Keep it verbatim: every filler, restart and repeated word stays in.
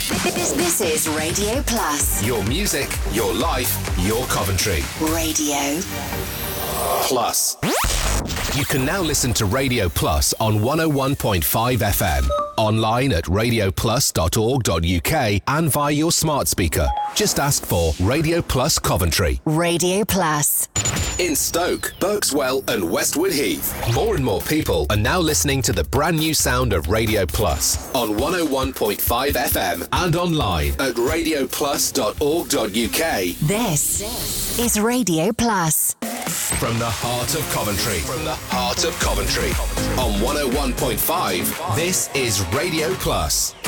This, this is Radio Plus. Your music, your life, your Coventry. Radio Plus. You can now listen to Radio Plus on one oh one point five F M, online at radio plus dot org dot U K and via your smart speaker. Just ask for Radio Plus Coventry. Radio Plus. In Stoke, Berkswell and Westwood Heath, more and more people are now listening to the brand new sound of Radio Plus on one oh one point five F M and online at radio plus dot org dot U K. This is Radio Plus. From the heart of Coventry, from the heart of Coventry, on one oh one point five, this is Radio Plus.